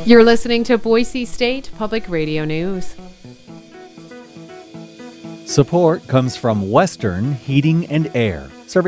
You're listening to Boise State Public Radio News. Support comes from Western Heating and Air, serving